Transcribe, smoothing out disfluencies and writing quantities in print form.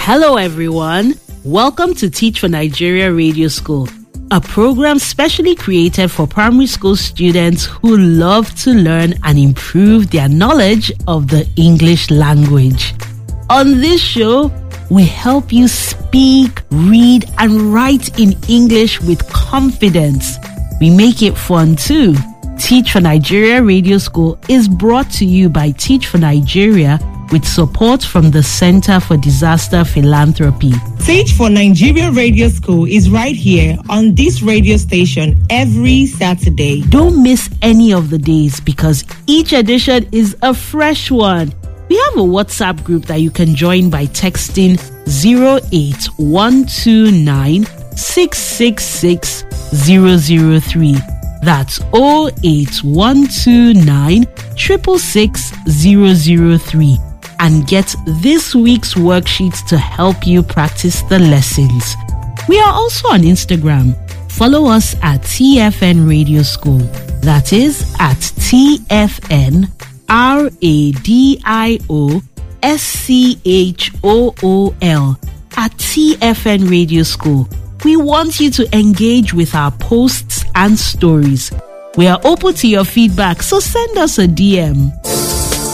Hello everyone. Welcome to Teach for Nigeria Radio School, a program specially created for primary school students who love to learn and improve their knowledge of the English language. On this show, we help you speak, read, and write in English with confidence. We make it fun too. Teach for Nigeria Radio School is brought to you by Teach for Nigeria with support from the Center for Disaster Philanthropy. Teach for Nigeria Radio School is right here on this radio station every Saturday. Don't miss any of the days because each edition is a fresh one. We have a WhatsApp group that you can join by texting 08129 666 003. That's 08129 666 003. And get this week's worksheets to help you practice the lessons. We are also on Instagram. Follow us at TFN Radio School. That is at TFN RADIO SCHOOL at TFN Radio School. We want you to engage with our posts and stories. We are open to your feedback, so send us a DM.